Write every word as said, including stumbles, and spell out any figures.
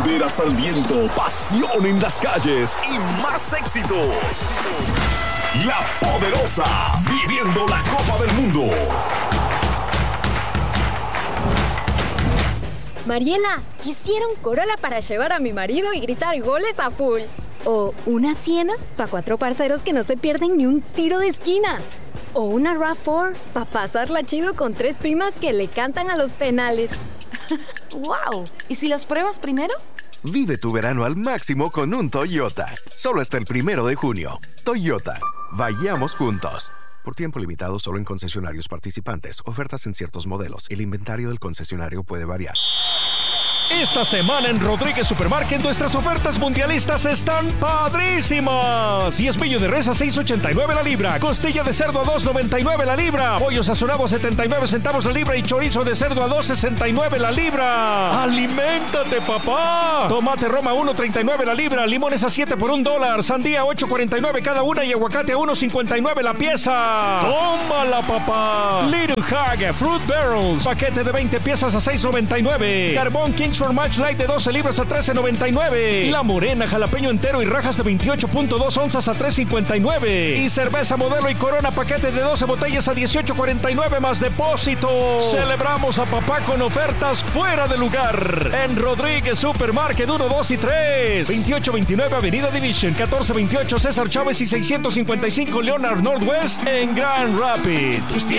Banderas al viento, pasión en las calles y más éxitos. La Poderosa, viviendo la Copa del Mundo. Mariela, quisiera un Corolla para llevar a mi marido y gritar goles a full. O una Siena para cuatro parceros que no se pierden ni un tiro de esquina. O una RAV cuatro para pasarla chido con tres primas que le cantan a los penales. ¡Wow! ¿Y si las pruebas primero? Vive tu verano al máximo con un Toyota. Solo hasta el primero de junio. Toyota. Vayamos juntos. Por tiempo limitado solo en concesionarios participantes. Ofertas en ciertos modelos. El inventario del concesionario puede variar. Esta semana en Rodríguez Supermarket nuestras ofertas mundialistas están padrísimas. Diezmillo de res a seis ochenta y nueve la libra. Costilla de cerdo a dos noventa y nueve la libra. Pollo sazonado a setenta y nueve centavos la libra. Y chorizo de cerdo a dos sesenta y nueve la libra. ¡Aliméntate, papá! Tomate Roma a uno treinta y nueve la libra. Limones a siete por un dólar. Sandía a ocho cuarenta y nueve cada una. Y aguacate a uno cincuenta y nueve la pieza. ¡Tómala, papá! Little Hag Fruit Barrels. Paquete de veinte piezas a seis noventa y nueve. Carbón Kings for Match Light de doce libras a trece noventa y nueve. La Morena jalapeño entero y rajas de veintiocho punto dos onzas a tres cincuenta y nueve. Y cerveza Modelo y Corona paquete de doce botellas a dieciocho cuarenta y nueve más depósito. Celebramos a papá con ofertas fuera de lugar. En Rodríguez Supermarket uno, dos y tres. veintiocho veintinueve Avenida Division, catorce veintiocho César Chávez y seiscientos cincuenta y cinco Leonard Northwest en Grand Rapids.